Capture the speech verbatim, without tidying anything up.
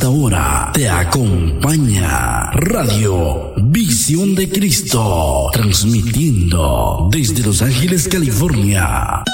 esta hora te acompaña Radio Visión de Cristo, transmitiendo desde Los Ángeles, California.